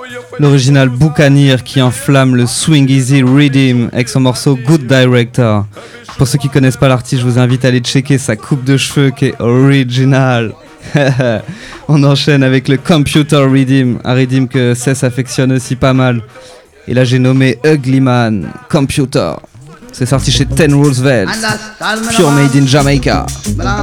l'original Buccaneer qui enflamme le Swing Easy Rhythm avec son morceau Good Director. Pour ceux qui connaissent pas l'artiste, je vous invite à aller checker sa coupe de cheveux qui est original. On enchaîne avec le Computer Rhythm, un rhythm que Cess affectionne aussi pas mal. Et là j'ai nommé Ugly Man Computer. C'est sorti chez Ten Roosevelts, pure made in Jamaica. Blah